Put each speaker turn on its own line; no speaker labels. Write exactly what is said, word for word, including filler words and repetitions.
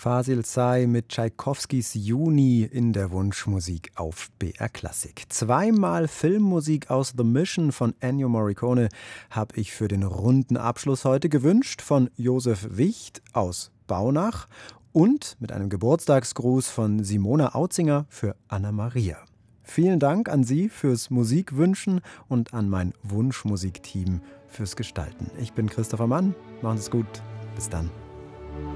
Fasil Say mit Tschaikowskis Juni in der Wunschmusik auf B R Klassik. Zweimal Filmmusik aus The Mission von Ennio Morricone habe ich für den runden Abschluss heute gewünscht, von Josef Wicht aus Baunach und mit einem Geburtstagsgruß von Simona Autzinger für Anna-Maria. Vielen Dank an Sie fürs Musikwünschen und an mein Wunschmusikteam fürs Gestalten. Ich bin Christopher Mann. Machen Sie es gut. Bis dann.